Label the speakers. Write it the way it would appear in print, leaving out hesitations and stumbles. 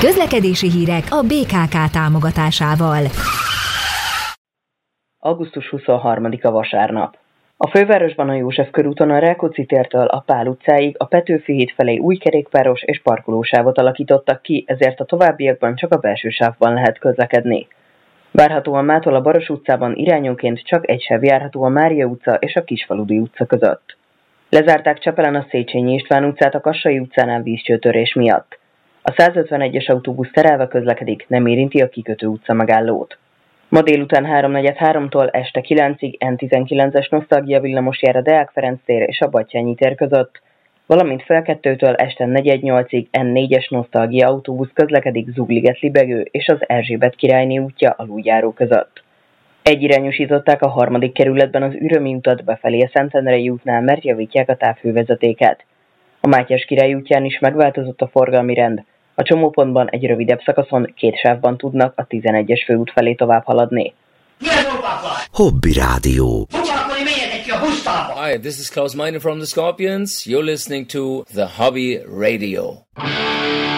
Speaker 1: Közlekedési hírek a BKK támogatásával.
Speaker 2: Augusztus 23-a vasárnap. A fővárosban a József körúton a Rákóczi tértől a Pál utcáig a Petőfi híd felé új kerékpáros és parkolósávot alakítottak ki, ezért a továbbiakban csak a belső sávban lehet közlekedni. Várhatóan mától a Baros utcában irányonként csak egy sáv járható a Mária utca és a Kisfaludy utca között. Lezárták Csepelen a Széchenyi István utcát a Kassai utcánál vízcsőtörés miatt. A 151-es autóbusz terelve közlekedik, nem érinti a Kikötő utca megállót. Ma délután 3:43-tól este 9-ig N19-es nosztalgia villamos jár a Deák Ferenc tér és a Batthyány tér között, valamint fél 2-től este 4:08-ig N4-es nosztalgia autóbusz közlekedik Zugliget-Libegő és az Erzsébet királyné útja aluljáró között. Egyirányosították a 3. kerületben az Ürömi utat befelé a Szentendrei útnál, mert javítják a távhővezetéket. A Mátyás király útján is megváltozott a forgalmi rend. A csomópontban egy rövidebb szakaszon 2 sávban tudnak a 11-es főút felé tovább haladni.
Speaker 3: Hobby Rádió.
Speaker 4: Hi, this is Klaus Meine from the Scorpions. You're listening to the Hobby Radio.